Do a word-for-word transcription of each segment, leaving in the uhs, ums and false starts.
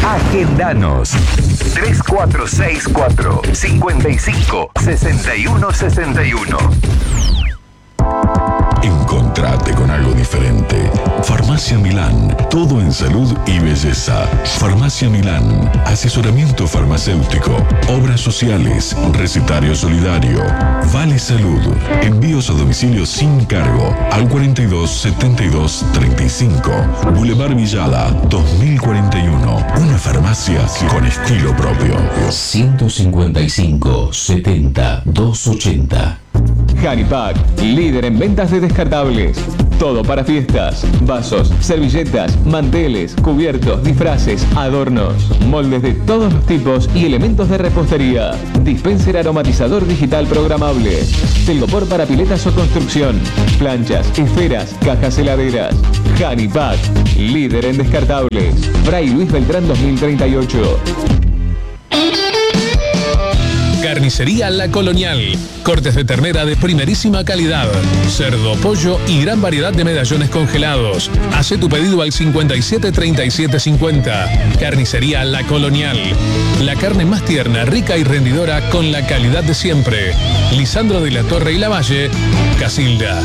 Agendanos. tres cuatro seis cuatro, cinco cinco, seis uno seis uno. Encontrate con algo diferente. Farmacia Milán, todo en salud y belleza. Farmacia Milán, asesoramiento farmacéutico, obras sociales, recetario solidario, Vale Salud, envíos a domicilio sin cargo al cuarenta y dos setenta y dos treinta y cinco, Boulevard Villada dos mil cuarenta y uno. Una farmacia con estilo propio. ciento cincuenta y cinco setenta doscientos ochenta. Hanipack, líder en ventas de descartables. Todo para fiestas, vasos, servilletas, manteles, cubiertos, disfraces, adornos, moldes de todos los tipos y elementos de repostería. Dispenser aromatizador digital programable. Telgopor para piletas o construcción. Planchas, esferas, cajas heladeras. Hanipack, líder en descartables. Fray Luis Beltrán dos mil treinta y ocho. Carnicería La Colonial. Cortes de ternera de primerísima calidad. Cerdo, pollo y gran variedad de medallones congelados. Hacé tu pedido al cincuenta y siete treinta y siete cincuenta. Carnicería La Colonial. La carne más tierna, rica y rendidora con la calidad de siempre. Lisandro de la Torre y Lavalle, Casilda.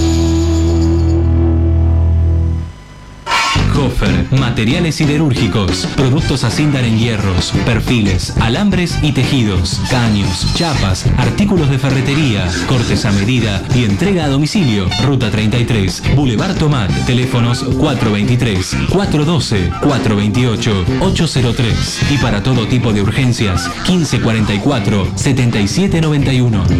Hofer, materiales siderúrgicos, productos Asindar en hierros, perfiles, alambres y tejidos, caños, chapas, artículos de ferretería, cortes a medida y entrega a domicilio. Ruta treinta y tres, Boulevard Tomat, teléfonos cuatro veintitrés, cuatro doce, cuatro veintiocho, ocho cero tres y para todo tipo de urgencias quince cuarenta y cuatro, setenta y siete noventa y uno.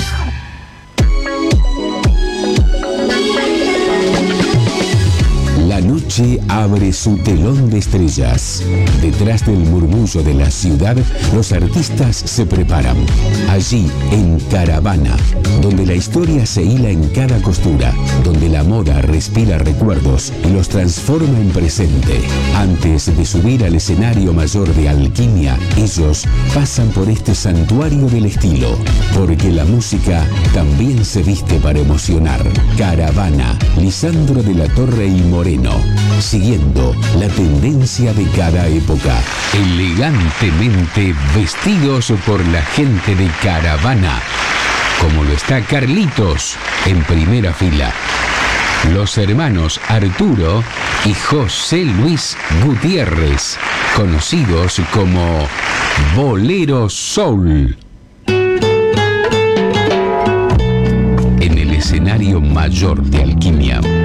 La noche abre su telón de estrellas. Detrás del murmullo de la ciudad, los artistas se preparan. Allí, en Caravana, donde la historia se hila en cada costura, donde la moda respira recuerdos y los transforma en presente. Antes de subir al escenario mayor de Alquimia, ellos pasan por este santuario del estilo, porque la música también se viste para emocionar. Caravana, Lisandro de la Torre y Moreno, siguiendo la tendencia de cada época. Elegantemente vestidos por la gente de Caravana, como lo está Carlitos en primera fila. Los hermanos Arturo y José Luis Gutiérrez, conocidos como Bolero Soul. En el escenario mayor de Alquimia,